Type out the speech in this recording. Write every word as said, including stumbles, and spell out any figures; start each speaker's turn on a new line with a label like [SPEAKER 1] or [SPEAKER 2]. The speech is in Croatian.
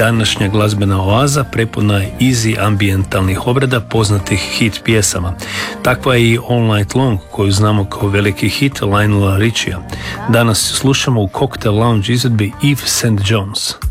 [SPEAKER 1] Današnja glazbena oaza prepuna je easy ambientalnih obrada poznatih hit pjesama. Takva je i All Night Long, koju znamo kao veliki hit Lionela Richija. Danas slušamo u Cocktail Lounge izvedbi Yves Saint John's.